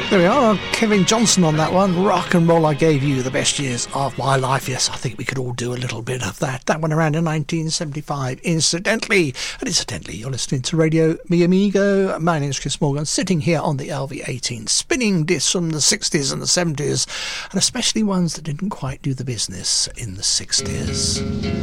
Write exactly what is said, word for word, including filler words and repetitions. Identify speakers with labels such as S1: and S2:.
S1: There we are, Kevin Johnson on that one. Rock and Roll I Gave You, the best years of my life. Yes, I think we could all do a little bit of that. That one around in nineteen seventy-five, incidentally. And incidentally, you're listening to Radio Mi Amigo. My name's Chris Morgan, sitting here on the L V eighteen, spinning discs from the sixties and the seventies, and especially ones that didn't quite do the business in the sixties.